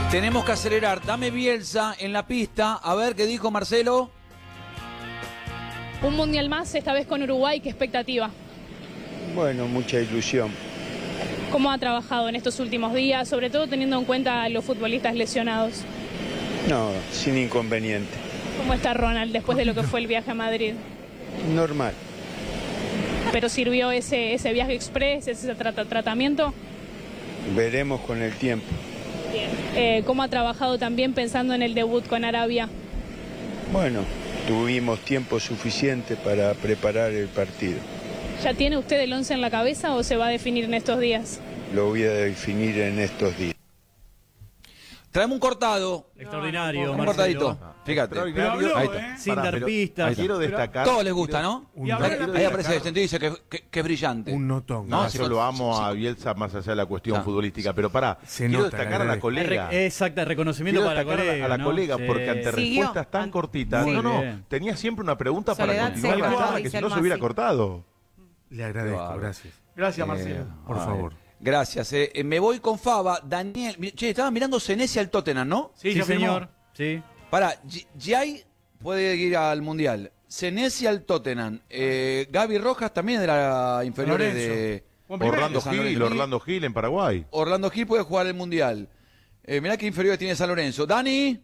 Tenemos que acelerar. Dame Bielsa en la pista. A ver qué dijo Marcelo. Un mundial más, esta vez con Uruguay. ¿Qué expectativa? Bueno, mucha ilusión. ¿Cómo ha trabajado en estos últimos días, sobre todo teniendo en cuenta a los futbolistas lesionados? No, sin inconveniente. ¿Cómo está Ronald después de lo que fue el viaje a Madrid? Normal. ¿Pero sirvió ese viaje express, ese tratamiento? Veremos con el tiempo. Bien. ¿Cómo ha trabajado también pensando en el debut con Arabia? Bueno, tuvimos tiempo suficiente para preparar el partido. ¿Ya tiene usted el 11 en la cabeza o se va a definir en estos días? Lo voy a definir en estos días. Traemos un cortado. Extraordinario, Un Marcelo. cortadito. Fíjate. Pero habló, Ahí está. Sin dar pistas. Quiero destacar. Todos les gusta, ¿no? Y habló en la Ahí aparece el sentido y dice que es brillante. Un notón. No, sí, yo lo amo sí, a sí. Bielsa más allá de la cuestión Ah. futbolística, pero pará, Se quiero nota, destacar a la colega. Exacto, reconocimiento Quiero para la destacar colega. a la ¿no? colega Sí. porque ante Siguió. respuestas tan cortitas, Muy no, bien. tenía siempre una pregunta Soledad para continuar la Selva, charla, que dice si el no se hubiera Masi. cortado. Le agradezco, Claro. gracias. Gracias, Marcelo. Por favor. Gracias. Me voy con Fava. Daniel. Che, estaba mirando Senesi al Tottenham, ¿no? Sí, ya firmó. señor. Sí. Pará, Giai puede ir al Mundial. Senesi al Tottenham. Gaby Rojas también de la inferiores Lorenzo. de Buen primero. Orlando San Gil, Lorenzo. Orlando Gil en Paraguay. Orlando Gil puede jugar el Mundial. Mirá qué inferiores tiene San Lorenzo. Dani.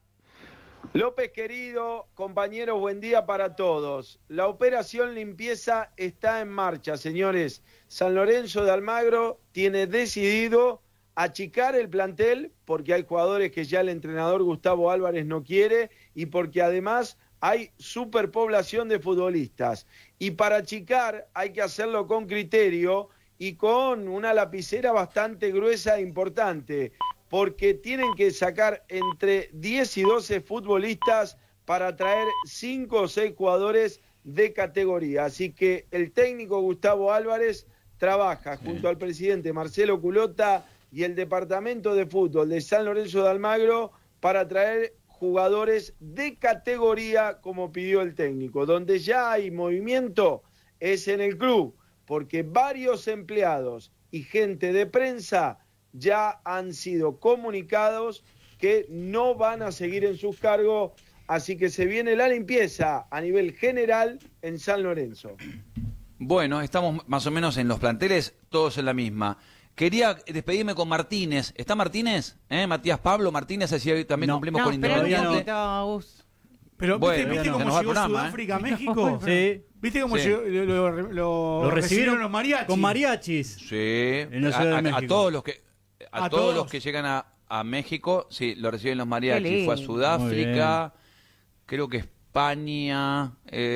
López querido, compañeros, buen día para todos. La operación limpieza está en marcha, señores. San Lorenzo de Almagro tiene decidido achicar el plantel porque hay jugadores que ya el entrenador Gustavo Álvarez no quiere y porque además hay superpoblación de futbolistas. Y para achicar hay que hacerlo con criterio y con una lapicera bastante gruesa e importante, porque tienen que sacar entre 10 y 12 futbolistas para traer 5 o 6 jugadores de categoría. Así que el técnico Gustavo Álvarez trabaja junto al presidente Marcelo Culota y el departamento de fútbol de San Lorenzo de Almagro para traer jugadores de categoría como pidió el técnico. Donde ya hay movimiento es en el club, porque varios empleados y gente de prensa ya han sido comunicados que no van a seguir en sus cargos, así que se viene la limpieza a nivel general en San Lorenzo. Bueno, estamos más o menos en los planteles, todos en la misma. Quería despedirme con Martínez. ¿Está Martínez? Matías Pablo Martínez, así hoy también No. cumplimos No, con espera un Independiente. poquito, Gus. Pero Bueno, ¿viste no, cómo se nos va el llegó programa, Sudáfrica a México? Sí. ¿Viste cómo Sí. llegó, lo recibieron los mariachis? Con mariachis. Sí, En la Ciudad de México. a todos los que ¿A todos todos? los que llegan a México, sí, lo reciben los Qué mariachis. lindo. Fue a Sudáfrica, creo que España,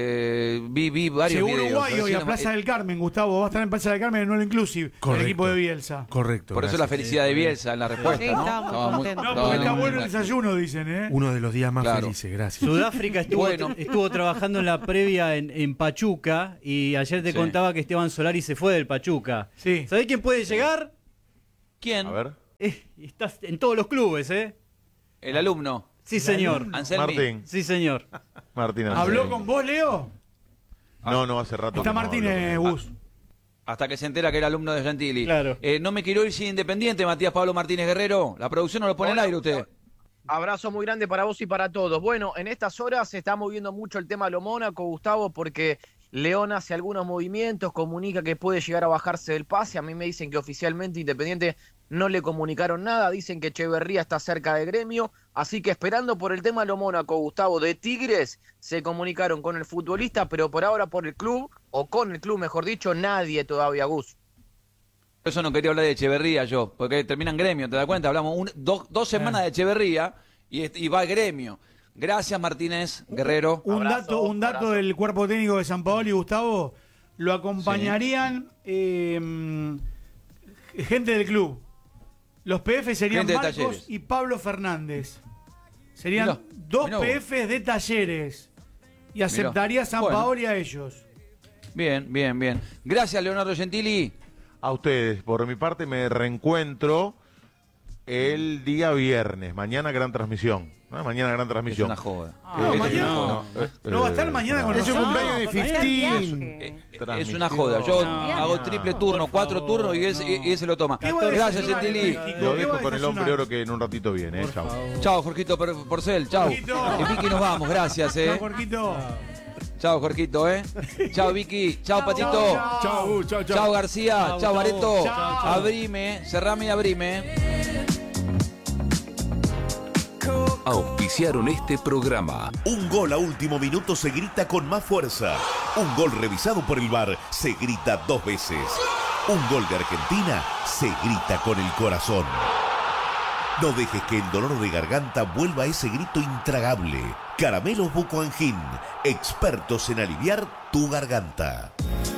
vi varios Llegó videos. Uruguay hoy a Reciben los- Plaza del Carmen, Gustavo. Va a estar en Plaza del Carmen en All Inclusive, Correcto. el equipo de Bielsa. Correcto. Por eso gracias. la felicidad de Bielsa en la respuesta, Sí, ¿no? estaba muy contento. No, estaba porque está muy- bueno el desayuno, dicen, ¿eh? Uno de los días más Claro. felices, gracias. Sudáfrica estuvo, Bueno. estuvo trabajando en la previa en Pachuca y ayer te Sí. contaba que Esteban Solari se fue del Pachuca. Sí. ¿Sabés quién puede llegar? ¿Quién? A ver. Estás en todos los clubes, ¿eh? El alumno. Sí, señor. Anselmi. Martín. Sí, señor. Martín ¿Habló Anselmi. con vos, Leo? No, hace rato. Está que no Martínez, hablo con él. Gus. Hasta que se entera que era alumno de Gentili. Claro. No me quiero ir sin Independiente, Matías Pablo Martínez Guerrero. La producción no lo pone al aire usted. Abrazo muy grande para vos y para todos. Bueno, en estas horas se está moviendo mucho el tema de lo Mónaco, Gustavo, porque León hace algunos movimientos, comunica que puede llegar a bajarse del pase. A mí me dicen que oficialmente Independiente no le comunicaron nada, dicen que Echeverría está cerca de Gremio, así que esperando por el tema de lo Mónaco, Gustavo, de Tigres, se comunicaron con el futbolista, pero por ahora por el club, o con el club mejor dicho, nadie todavía, Gus. Por eso no quería hablar de Echeverría yo, porque termina en Gremio, ¿te das cuenta? Hablamos dos semanas de Echeverría y va al Gremio. Gracias, Martínez Guerrero. Un dato del cuerpo técnico de San Paolo y Gustavo, lo acompañarían gente del club. Los PF serían Gente de Marcos Talleres. y Pablo Fernández. Serían Mirá, dos mirá vos. PFs de Talleres. Y aceptaría San Bueno. Paolo y a ellos. Bien. Gracias, Leonardo Gentili. A ustedes, por mi parte me reencuentro el día viernes. Mañana gran transmisión. No, mañana gran Es transmisión. una joda. No, mañana no va a estar mañana con Es un nosotros. cumpleaños de 15. Es una joda. Yo No, hago triple turno, 4 turnos y ese lo toma. ¿Qué va a Gracias, desayunar Gentili. el México? Lo ¿Qué dejo va a con el desayunar? hombre oro que en un ratito viene. Chao. Chao, Jorgito Porcel. Chao. Jorgito. Vicky, nos vamos. Gracias, Chao, Jorgito. Chao, Jorgito, Chao, Vicky. Chao, Patito. Chau, chau, chau. Chao, García. Chao, Bareto. Chao. Abrime. Cerrame y abrime. Auspiciaron este programa. Un gol a último minuto se grita con más fuerza. Un gol revisado por el VAR se grita 2 veces. Un gol de Argentina se grita con el corazón. No dejes que el dolor de garganta vuelva a ese grito intragable. Caramelos Buco Angin, expertos en aliviar tu garganta.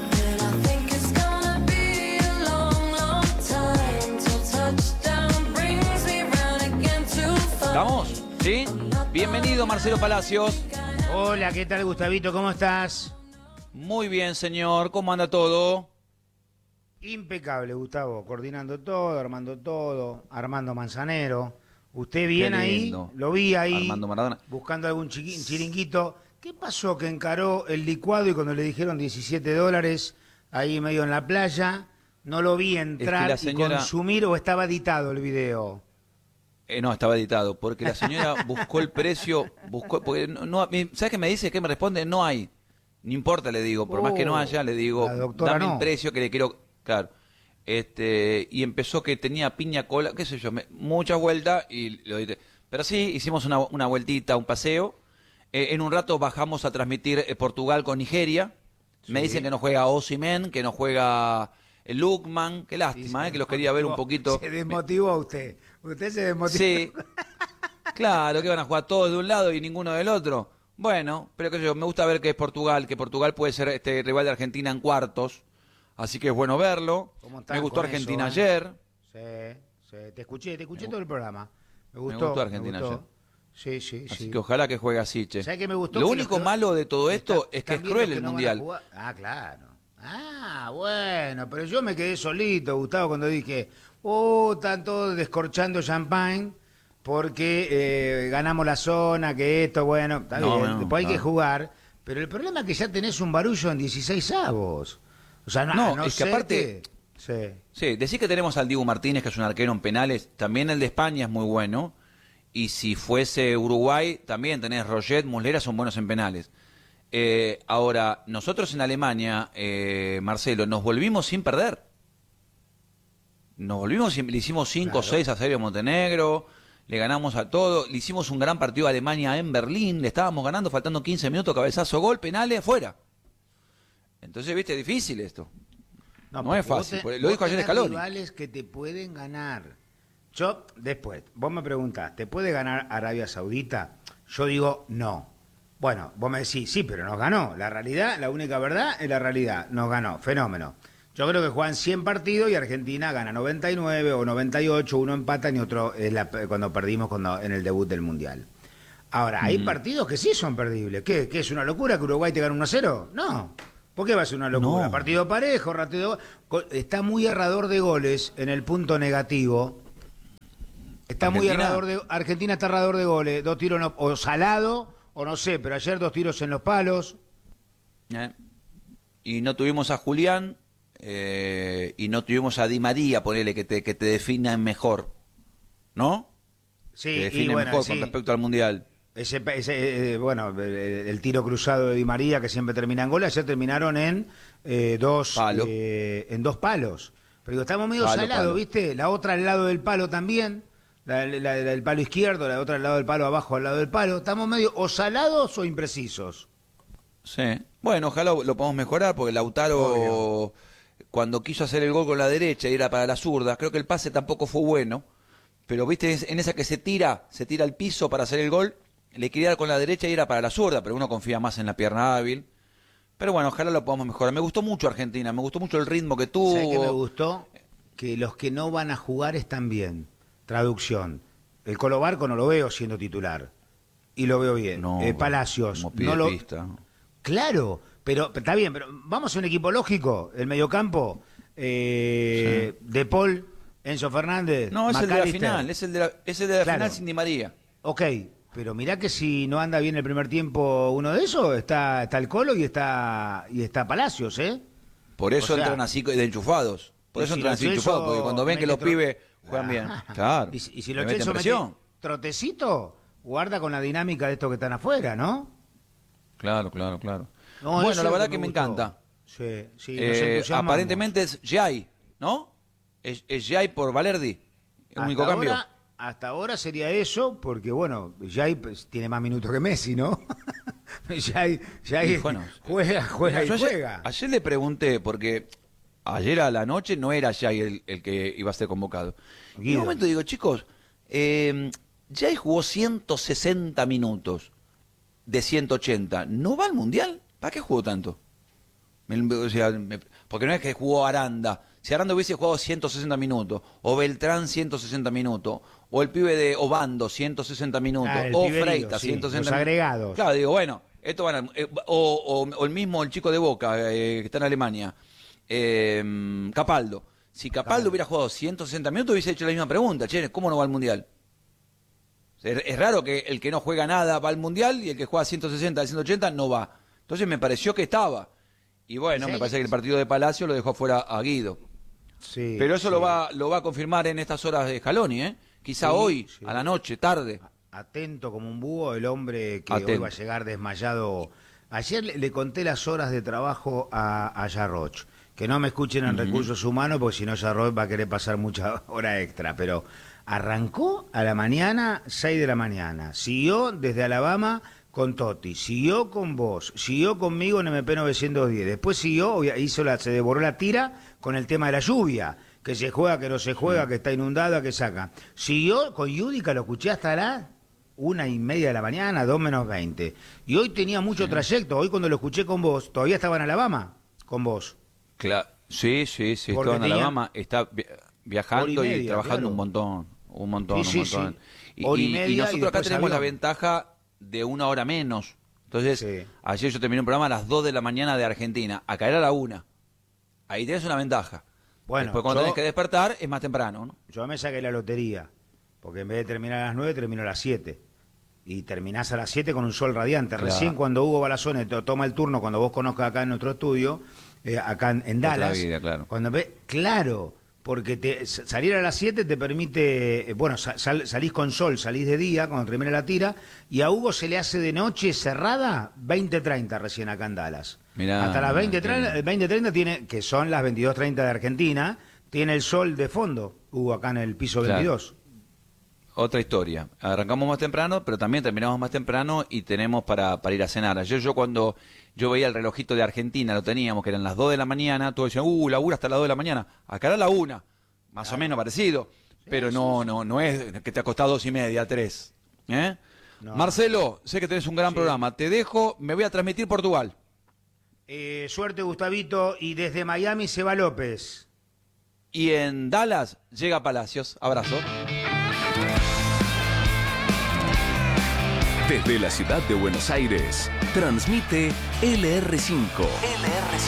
¿Estamos? ¿Sí? Bienvenido, Marcelo Palacios. Hola, ¿qué tal, Gustavito? ¿Cómo estás? Muy bien, señor. ¿Cómo anda todo? Impecable, Gustavo. Coordinando todo, Armando Manzanero. Usted bien Qué ahí, lindo. lo vi ahí, Armando Maradona. buscando algún chiringuito. ¿Qué pasó que encaró el licuado y cuando le dijeron $17 ahí medio en la playa, no lo vi entrar la señora- y consumir o estaba editado el video? No, estaba editado, porque la señora buscó el precio, porque ¿sabes qué me dice? ¿Qué me responde? No hay. No importa, le digo, por más que no haya, le digo, La doctora dame no. el precio que le quiero, claro. Y empezó que tenía piña cola, qué sé yo, muchas vueltas y lo edité. Pero sí, hicimos una vueltita, un paseo. En un rato bajamos a transmitir Portugal con Nigeria. Me dicen que no juega Osimhen, que no juega Lukman. Qué lástima, Sí, que los quería ver un poquito. Se desmotivó usted. Usted se desmotivó. Sí, claro, que van a jugar todos de un lado y ninguno del otro. Bueno, pero qué sé yo, me gusta ver que Portugal puede ser rival de Argentina en cuartos, así que es bueno verlo. ¿Cómo están Me gustó con Argentina eso, ayer. Sí, te escuché todo el programa. Me gustó. gustó Argentina ayer. Sí. Así que ojalá que juegue así, che. ¿Sabés qué me gustó? Lo Que único los que- malo de todo esto es que es también cruel los el no van a Mundial. jugar. Ah, claro. Ah, bueno, pero yo me quedé solito, Gustavo, cuando dije, están todos descorchando champagne porque ganamos la zona, que esto, bueno, está No, bien, no, después hay no. que jugar, pero el problema es que ya tenés un barullo en 16 avos. O sea, No, es que ser aparte- Sí. Sí, decir que tenemos al Dibu Martínez, que es un arquero en penales, también el de España es muy bueno. Y si fuese Uruguay, también tenés Roget, Muslera, son buenos en penales. Ahora, nosotros en Alemania, Marcelo, nos volvimos sin perder. Le hicimos 5-6 a Serbia Montenegro, le ganamos a todo, le hicimos un gran partido a Alemania en Berlín, le estábamos ganando, faltando 15 minutos, cabezazo, gol, penales, fuera. Entonces, viste, es difícil esto. No es porque fácil, vos lo dijo vos ayer tenés Scaloni. rivales que te pueden ganar. Yo, después, vos me preguntás, ¿te puede ganar Arabia Saudita? Yo digo, no. Bueno, vos me decís, sí, pero nos ganó. La realidad, la única verdad es la realidad. Nos ganó, fenómeno. Yo creo que juegan 100 partidos y Argentina gana 99 o 98, uno empata y otro es cuando perdimos en el debut del Mundial. Ahora, hay partidos que sí son perdibles. ¿Qué es una locura que Uruguay te gane 1-0? No. ¿Por qué va a ser una locura? No. Partido parejo, está muy errador de goles en el punto negativo. Está muy ¿Argentina? errador de Argentina está errador de goles, 2 tiros o salado o no sé, pero ayer 2 tiros en los palos. Y no tuvimos a Julián y no tuvimos a Di María, ponele, que te definan mejor, ¿no? Sí, Te y define bueno, mejor sí. con respecto al Mundial. El tiro cruzado de Di María que siempre termina en gol, ayer terminaron en dos palos. Pero digo, estamos medio Palo, salados, palo. ¿viste? La otra al lado del palo también, la del palo izquierdo, la otra al lado del palo, abajo al lado del palo. Estamos medio o salados o imprecisos. Sí. Bueno, ojalá lo podamos mejorar, porque Lautaro, cuando quiso hacer el gol con la derecha y era para la zurda, creo que el pase tampoco fue bueno. Pero viste, en esa que se tira al piso para hacer el gol, le quería dar con la derecha y era para la zurda, pero uno confía más en la pierna hábil. Pero bueno, ojalá lo podamos mejorar. Me gustó mucho Argentina, me gustó mucho el ritmo que tuvo. ¿Sabés qué me gustó? Que los que no van a jugar están bien. Traducción. El Colo Barco no lo veo siendo titular. Y lo veo bien. No, Palacios. como pide No lo... pista. Claro, pero está bien, pero vamos a un equipo lógico. El mediocampo, De Paul, Enzo Fernández. No, es el de la McAllister. final, es el de la Claro. final sin Di María. Ok, Pero mirá que si no anda bien el primer tiempo uno de esos, está el Colo y está Palacios, ¿eh? Por eso entran así de enchufados. Por eso entran así enchufados, porque cuando ven que los pibes juegan bien. Claro. Y si los Chelsea meten trotecito, guarda con la dinámica de estos que están afuera, ¿no? Claro. No, bueno, la verdad que me encanta. Sí, aparentemente es Jai, ¿no? Es Jai por Valerdi, el único cambio. Hasta ahora sería eso, porque bueno, Jai tiene más minutos que Messi, ¿no? Jai bueno, juega. Ayer le pregunté, porque ayer a la noche no era Jai el que iba a ser convocado. Y en un momento digo, chicos, Jai jugó 160 minutos de 180. ¿No va al Mundial? ¿Para qué jugó tanto? Porque no es que jugó Aranda. Si Aranda hubiese jugado 160 minutos, o Beltrán 160 minutos, o el pibe de Obando 160 minutos, o Freitas 160 minutos. Agregados. Claro, digo, bueno, esto van a, o el mismo el chico de Boca, que está en Alemania, Capaldo. Si Capaldo hubiera jugado 160 minutos, hubiese hecho la misma pregunta, che, ¿cómo no va al Mundial? Es raro que el que no juega nada va al Mundial y el que juega 160, 180 no va. Entonces me pareció que estaba. Y bueno, me parece que el partido de Palacio lo dejó fuera a Guido. Sí, pero eso lo va a confirmar en estas horas de Scaloni, ¿eh? Quizá hoy, a la noche, tarde. Atento como un búho el hombre que hoy va a llegar desmayado. Ayer le conté las horas de trabajo a Jarroch. Que no me escuchen en Recursos Humanos, porque si no Jarroch va a querer pasar mucha hora extra. Pero arrancó a la mañana, 6 de la mañana. Siguió desde Alabama con Totti, siguió con vos, siguió conmigo en MP 910, después siguió, se devoró la tira con el tema de la lluvia, que se juega, que no se juega, que está inundada, que saca. Siguió con Yudica, lo escuché hasta las 1:30 de la mañana, 2 menos 20. Y hoy tenía mucho trayecto, hoy cuando lo escuché con vos, todavía estaba en Alabama, con vos. Claro, sí, estaba en Alabama, está viajando y trabajando un montón. Sí. Y nosotros acá tenemos la ventaja de 1 hora menos. Entonces, ayer yo terminé un programa a las 2 de la mañana de Argentina. Acá era la 1. Ahí tienes una ventaja. Bueno, después cuando tenés que despertar es más temprano, ¿no? Yo me saqué la lotería, porque en vez de terminar a las 9, termino a las 7. Y terminás a las 7 con un sol radiante. Claro. Recién cuando Hugo Balazone toma el turno, cuando vos conozcas acá en nuestro estudio, acá en Dallas. Vida, claro. Claro, porque salir a las 7 te permite, salís con sol, salís de día cuando termina la tira, y a Hugo se le hace de noche cerrada 20:30 recién acá en Dallas. Mirá, hasta las 20:30 tiene, que son las 22:30 de Argentina, tiene el sol de fondo, Hugo, acá en el piso 22. Otra historia. Arrancamos más temprano, pero también terminamos más temprano y tenemos para ir a cenar. Ayer cuando yo veía el relojito de Argentina, lo teníamos, que eran las 2 de la mañana, todos decían, labura hasta las 2 de la mañana. Acá era la 1, más o menos parecido, pero no es que te acostás 2:30, 3. No. Marcelo, sé que tenés un gran programa. Te dejo, me voy a transmitir Portugal. Suerte, Gustavito, y desde Miami se va López. Y en Dallas llega Palacios. Abrazo. Desde la ciudad de Buenos Aires, transmite LR5.